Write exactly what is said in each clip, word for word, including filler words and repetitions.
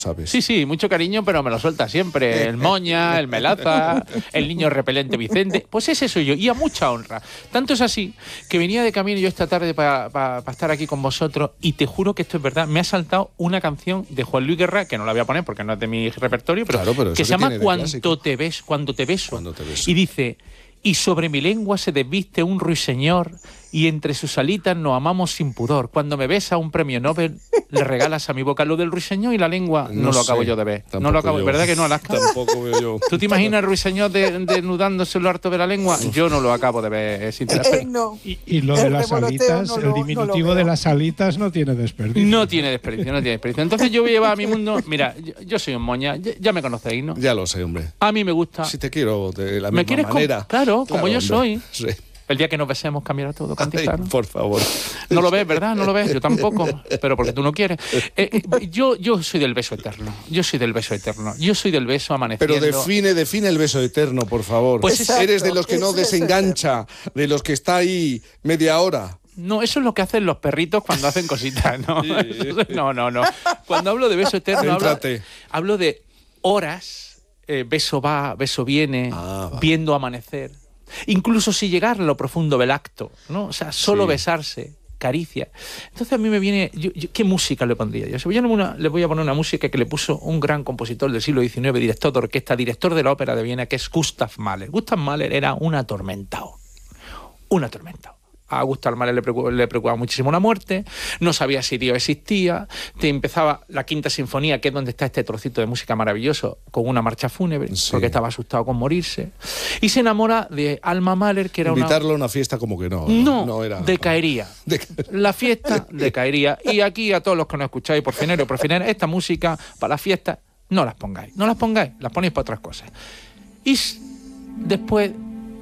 ¿sabes? Sí, sí, mucho cariño, pero me lo suelta siempre. El Moña, el Melaza, el niño repelente Vicente. Pues ese soy yo, y a mucha honra. Tanto es así que venía de camino yo esta tarde para pa, pa estar aquí con vosotros, y te juro que esto es verdad. Me ha saltado una canción de Juan Luis Guerra, que no la voy a poner porque no es de mi repertorio, pero, claro, pero que se llama Cuando te, ves, Cuando te beso. Cuando te beso. Y dice: y sobre mi lengua se desviste un ruiseñor, y entre sus alitas nos amamos sin pudor. Cuando me besa un premio Nobel, le regalas a mi boca. Lo del ruiseñor y la lengua no, no lo acabo sé, yo de ver. No lo acabo, yo. ¿Verdad que no, Alaska? Tampoco veo yo. ¿Tú te imaginas el ruiseñor de, desnudándose lo harto de la lengua? Yo no lo acabo de ver. Es eh, no. Y, y lo de las alitas, no lo, el diminutivo no de las alitas no tiene desperdicio. No tiene desperdicio, no tiene desperdicio. Entonces yo voy a llevar a mi mundo... Mira, yo, yo soy un moña, ya, ya me conocéis, ¿no? Ya lo sé, hombre. A mí me gusta. Si te quiero de la ¿Me misma manera. Con, claro, claro, como yo hombre. soy. Sí. El día que nos besemos cambiará todo, Cantista, ¿no? Por favor. No lo ves, ¿verdad? No lo ves, yo tampoco, pero porque tú no quieres. Eh, eh, yo, yo soy del beso eterno, yo soy del beso eterno, yo soy del beso amaneciendo. Pero define, define el beso eterno, por favor. Pues exacto, eres de los que no desengancha, de los que está ahí media hora. No, eso es lo que hacen los perritos cuando hacen cositas, ¿no? No, no, no. Cuando hablo de beso eterno, hablo, hablo de horas, eh, beso va, beso viene, ah, va. viendo amanecer. Incluso si llegar a lo profundo del acto, ¿no? O sea, solo sí. besarse, caricia. Entonces a mí me viene... Yo, yo, ¿qué música le pondría yo? Yo una, le voy a poner una música que le puso un gran compositor del siglo diecinueve, director de orquesta, director de la ópera de Viena, que es Gustav Mahler. Gustav Mahler era un atormentado. Un atormentado. A Gustav Mahler le preocupaba, le preocupaba muchísimo la muerte, no sabía si Dios existía, te empezaba la quinta sinfonía, que es donde está este trocito de música maravilloso, con una marcha fúnebre, sí. porque estaba asustado con morirse, y se enamora de Alma Mahler, que era Invitarlo una... a una fiesta como que no. No, no era... decaería. De... La fiesta decaería. Y aquí a todos los que nos escucháis, por finero y por finero, esta música para la fiesta, no las pongáis, no las pongáis, las ponéis para otras cosas. Y después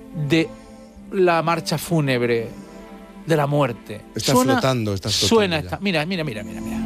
de la marcha fúnebre de la muerte. Está suena, flotando, está flotando. Suena esta. Mira, mira, mira, mira, mira.